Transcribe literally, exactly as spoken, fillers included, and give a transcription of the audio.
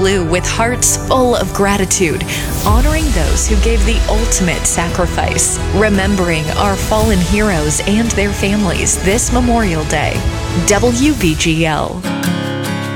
blue with hearts full of gratitude, honoring those who gave the ultimate sacrifice, remembering our fallen heroes and their families this Memorial Day. W V G L.